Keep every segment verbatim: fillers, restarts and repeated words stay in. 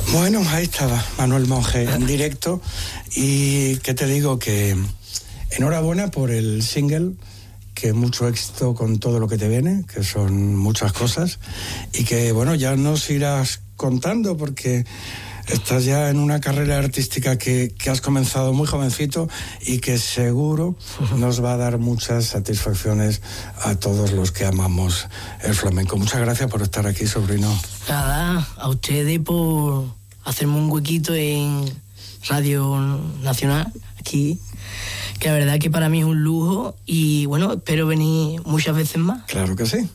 Bueno, ahí estaba Manuel Monge en directo y que te digo que enhorabuena por el single, que mucho éxito con todo lo que te viene, que son muchas cosas, y que bueno, ya nos irás contando porque estás ya en una carrera artística que, que has comenzado muy jovencito y que seguro nos va a dar muchas satisfacciones a todos los que amamos el flamenco. Muchas gracias por estar aquí, sobrino. Nada, a ustedes por hacerme un huequito en Radio Nacional, aquí, que la verdad que para mí es un lujo y bueno, espero venir muchas veces más. Claro que sí. ¿Nos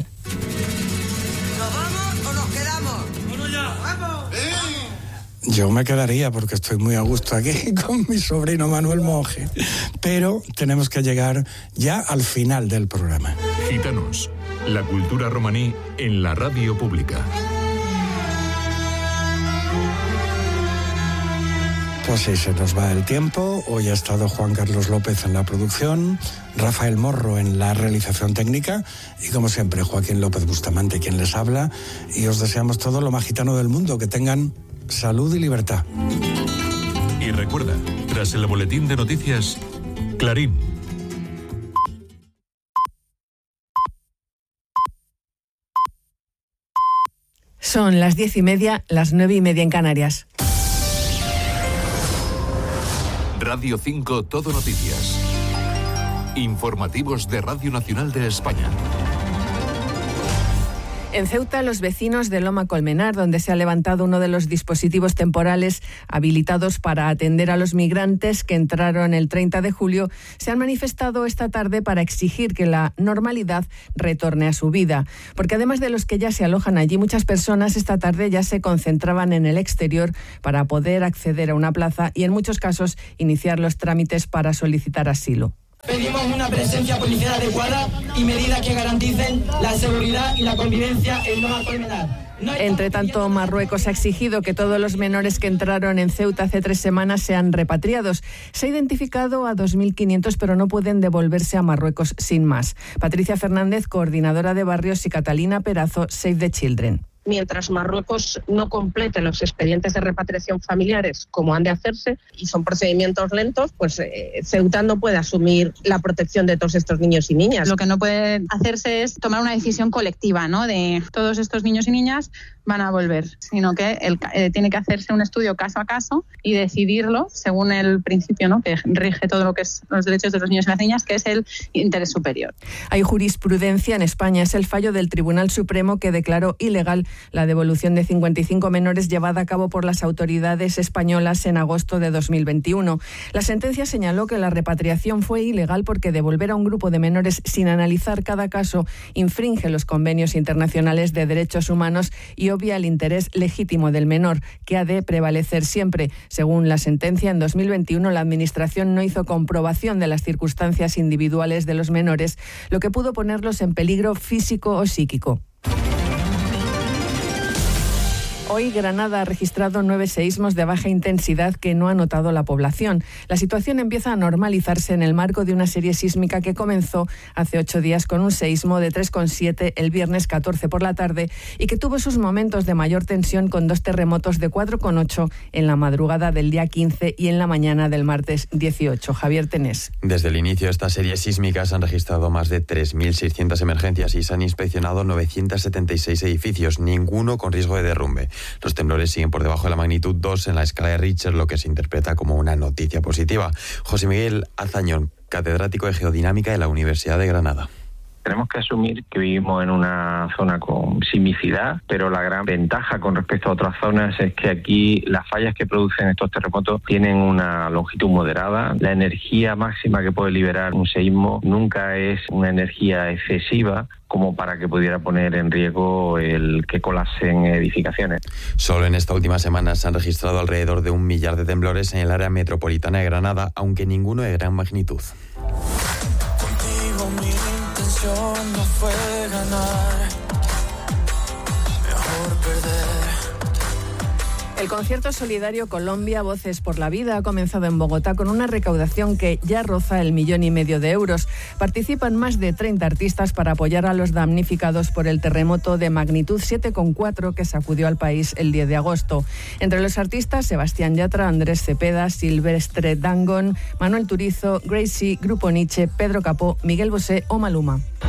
vamos o nos quedamos? ¡Bueno ya! ¡Vamos! Sí. Yo me quedaría porque estoy muy a gusto aquí con mi sobrino Manuel Monge, pero tenemos que llegar ya al final del programa. Gitanos, la cultura romaní en la radio pública. Pues sí, se nos va el tiempo. Hoy ha estado Juan Carlos López en la producción, Rafael Morro en la realización técnica y como siempre Joaquín López Bustamante quien les habla, y os deseamos todo lo más gitano del mundo, que tengan salud y libertad. Y recuerda, tras el boletín de noticias, Clarín. Son las diez y media, las nueve y media en Canarias. Radio cinco Todo Noticias. Informativos de Radio Nacional de España. En Ceuta, los vecinos de Loma Colmenar, donde se ha levantado uno de los dispositivos temporales habilitados para atender a los migrantes que entraron el treinta de julio, se han manifestado esta tarde para exigir que la normalidad retorne a su vida. Porque además de los que ya se alojan allí, muchas personas esta tarde ya se concentraban en el exterior para poder acceder a una plaza y en muchos casos iniciar los trámites para solicitar asilo. Pedimos una presencia policial adecuada y medidas que garanticen la seguridad y la convivencia en Loma Colmenar. No Entre tanto, Marruecos ha exigido que todos los menores que entraron en Ceuta hace tres semanas sean repatriados. Se ha identificado a dos mil quinientos, pero no pueden devolverse a Marruecos sin más. Patricia Fernández, coordinadora de barrios, y Catalina Perazo, Save the Children. Mientras Marruecos no complete los expedientes de repatriación familiares como han de hacerse, y son procedimientos lentos, pues eh, Ceuta no puede asumir la protección de todos estos niños y niñas. Lo que no puede hacerse es tomar una decisión colectiva, ¿no? De todos estos niños y niñas van a volver, sino que el, eh, tiene que hacerse un estudio caso a caso y decidirlo según el principio, ¿no?, que rige todo lo que es los derechos de los niños y las niñas, que es el interés superior. Hay jurisprudencia en España. Es el fallo del Tribunal Supremo que declaró ilegal la devolución de cincuenta y cinco menores llevada a cabo por las autoridades españolas en agosto de dos mil veintiuno. La sentencia señaló que la repatriación fue ilegal porque devolver a un grupo de menores sin analizar cada caso infringe los convenios internacionales de derechos humanos y obvia el interés legítimo del menor, que ha de prevalecer siempre. Según la sentencia, en dos mil veintiuno la Administración no hizo comprobación de las circunstancias individuales de los menores, lo que pudo ponerlos en peligro físico o psíquico. Hoy Granada ha registrado nueve seísmos de baja intensidad que no ha notado la población. La situación empieza a normalizarse en el marco de una serie sísmica que comenzó hace ocho días con un seísmo de tres coma siete el viernes catorce por la tarde y que tuvo sus momentos de mayor tensión con dos terremotos de cuatro coma ocho en la madrugada del día quince y en la mañana del martes dieciocho. Javier Tenés. Desde el inicio de esta serie sísmica se han registrado más de tres mil seiscientas emergencias y se han inspeccionado novecientos setenta y seis edificios, ninguno con riesgo de derrumbe. Los temblores siguen por debajo de la magnitud dos en la escala de Richter, lo que se interpreta como una noticia positiva. José Miguel Azañón, catedrático de Geodinámica de la Universidad de Granada. Tenemos que asumir que vivimos en una zona con sismicidad, pero la gran ventaja con respecto a otras zonas es que aquí las fallas que producen estos terremotos tienen una longitud moderada. La energía máxima que puede liberar un seísmo nunca es una energía excesiva como para que pudiera poner en riesgo el que colapsen edificaciones. Solo en esta última semana se han registrado alrededor de un millar de temblores en el área metropolitana de Granada, aunque ninguno de gran magnitud. No fue ganar, mejor perder. El concierto solidario Colombia Voces por la Vida ha comenzado en Bogotá con una recaudación que ya roza el millón y medio de euros. Participan más de treinta artistas para apoyar a los damnificados por el terremoto de magnitud siete coma cuatro que sacudió al país el diez de agosto. Entre los artistas, Sebastián Yatra, Andrés Cepeda, Silvestre Dangond, Manuel Turizo, Gracie, Grupo Nietzsche, Pedro Capó, Miguel Bosé o Maluma.